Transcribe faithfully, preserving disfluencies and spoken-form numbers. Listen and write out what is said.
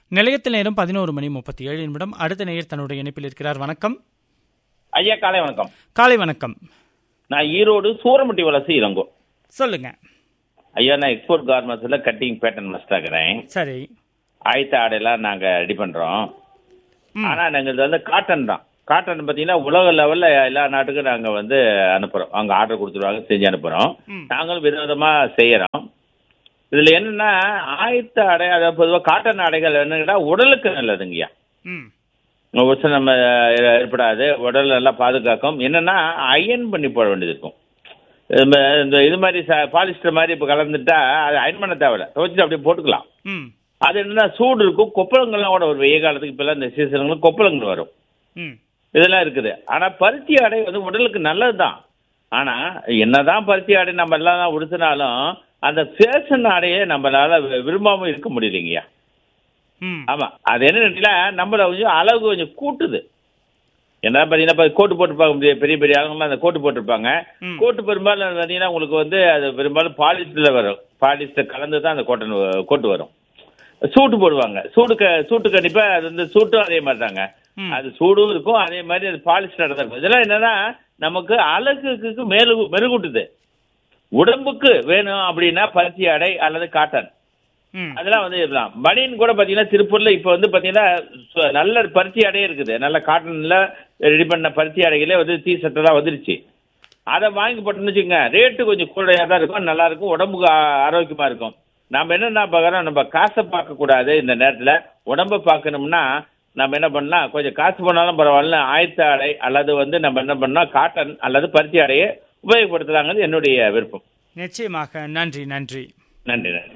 நிலையத்தில் நேரம் பதினோரு மணி முப்பத்தி ஏழு நிமிடம். அடுத்த நேயர் தன்னுடைய இணைப்பில் இருக்கிறார். வணக்கம் ஐயா. காலை வணக்கம். காலை வணக்கம். நான் ஈரோடு சூரமட்டி வலசு இளங்கோ. சொல்லுங்க ஐயா. நான் எக்ஸ்போர்ட் கார்மெண்ட்ஸ்ல கட்டிங் பேட்டர்ன் மாஸ்டர் இருக்கிறேன். சரி. ஆயத்த ஆடையெல்லாம் நாங்க ரெடி பண்றோம். ஆனா நாங்கள் வந்து காட்டன் தான். காட்டன் பார்த்தீங்கன்னா உலக லெவல்ல எல்லா நாட்டுக்கும் நாங்க வந்து அனுப்புறோம். அவங்க ஆர்டர் கொடுத்துருவாங்க, செஞ்சு அனுப்புறோம். நாங்களும் விதவிதமா செய்யறோம். இதுல என்னன்னா ஆயத்த ஆடை, அதாவது பொதுவாக காட்டன் ஆடைகள் என்னன்னா உடலுக்கு நல்லதுங்கய்யா. நம்ம ஏற்படாது, உடல் நல்லா பாதுகாக்கும். என்னன்னா அயன் பண்ணி போட வேண்டியது இருக்கும். இந்த இது மாதிரி பாலிஸ்டர் மாதிரி இப்போ கலந்துட்டா அது அயன் பண்ண தேவையில்ல, துவைச்சிட்டு அப்படியே போட்டுக்கலாம். அது என்னன்னா சூடு இருக்கும். கொப்பளங்கள்லாம் கூட ஒரு வெய்ய காலத்துக்கு இப்பெல்லாம் இந்த சீசனுக்கு கொப்பளங்கள் வரும், இதெல்லாம் இருக்குது. ஆனா பருத்தி ஆடை வந்து உடலுக்கு நல்லது தான். ஆனா என்னதான் பருத்தி ஆடை நம்ம எல்லாம் தான் உடுத்தினாலும் அந்த ஃபேஷன் ஆடையே நம்மளால விரும்பாம இருக்க முடியலைங்கய்யா. ஆமா, அது என்ன நம்மள கொஞ்சம் அழகு கொஞ்சம் கூட்டுது. என்ன பார்த்தீங்கன்னா கோட்டு போட்டுருப்பாங்க, பெரிய பெரிய ஆளுங்கள்லாம் அந்த கோட்டு போட்டிருப்பாங்க. கோட்டு பெரும்பாலும் பார்த்தீங்கன்னா உங்களுக்கு வந்து அது பெரும்பாலும் பாலிஸ்டரில் வரும். பாலிஸ்டர் கலந்து தான் அந்த கோட்டன் கோட்டு வரும். சூட்டு போடுவாங்க. சூடு க சூட்டு கண்டிப்பாக அது வந்து சூட்டும் அதே மாதிரி தாங்க. அது சூடும் இருக்கும், அதே மாதிரி அது பாலிஸ்டர் தான் இருக்கும். இதெல்லாம் என்னன்னா நமக்கு அழகுக்கு மேலு மெருகூட்டுது. உடம்புக்கு வேணும் அப்படின்னா பருத்தி ஆடை அல்லது காட்டன், அதெல்லாம் வந்து இதுதான். பனியன் கூட பார்த்தீங்கன்னா திருப்பூர்ல இப்போ வந்து பார்த்தீங்கன்னா நல்ல பருத்தி ஆடையே இருக்குது. நல்ல காட்டன்ல ரெடி பண்ண பருத்தி ஆடைகளே வந்து டீ ஷர்ட்டெல்லாம் வந்துருச்சு. அதை வாங்கி போட்டோம்னு வச்சுக்கோங்க, ரேட்டு கொஞ்சம் கூடையாக தான் இருக்கும், நல்லா இருக்கும், உடம்புக்கு ஆரோக்கியமாக இருக்கும். நம்ம என்னென்ன பார்க்குறோம், நம்ம காசை பார்க்கக்கூடாது. இந்த நேரத்தில் உடம்பை பார்க்கணும்னா நம்ம என்ன பண்ணலாம், கொஞ்சம் காசு போனாலும் பரவாயில்ல ஆயத்த ஆடை அல்லது வந்து நம்ம என்ன பண்ணலாம் காட்டன் அல்லது பருத்தி ஆடையை உபயோகப்படுத்துறாங்கிறது என்னுடைய விருப்பம். நிச்சயமாக. நன்றி நன்றி நன்றி நன்றி.